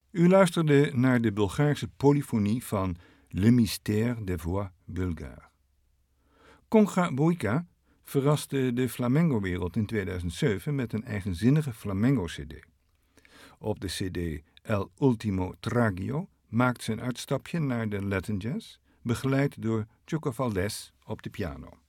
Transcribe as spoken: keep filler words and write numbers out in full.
U luisterde naar de Bulgaarse polyfonie van Le Mystère des Voix Bulgares. Concha Buica verraste de flamengo-wereld in tweeduizend zeven met een eigenzinnige flamengo-cd. Op de cd El Ultimo Tragio maakt ze een uitstapje naar de Latin jazz, begeleid door Chuco Valdés op de piano.